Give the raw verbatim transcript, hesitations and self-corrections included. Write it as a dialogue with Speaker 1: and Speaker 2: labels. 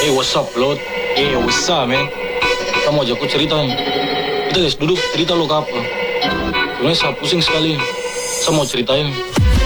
Speaker 1: Hey, what's up, Lot? Hey, what's up, man? Kamu ajak aku cerita nih. Kita guys, duduk cerita lo ke apa? Sebenarnya saya pusing sekali. Saya mau ceritain.